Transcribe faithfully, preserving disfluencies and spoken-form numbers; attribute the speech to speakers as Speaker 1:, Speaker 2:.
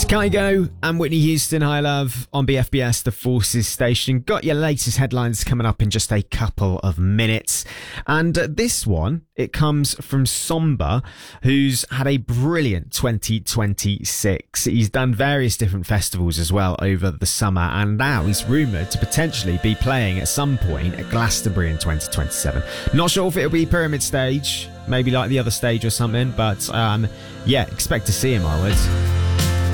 Speaker 1: Kygo and Whitney Houston, High Love on B F B S, the Forces station. Got your latest headlines coming up in just a couple of minutes. And uh, this one, it comes from Somba, who's had a brilliant twenty twenty-six. He's done various different festivals as well over the summer, and now he's rumoured to potentially be playing at some point at Glastonbury in twenty twenty-seven. Not sure if it'll be Pyramid Stage, maybe like the other stage or something, but um, yeah, expect to see him, I would.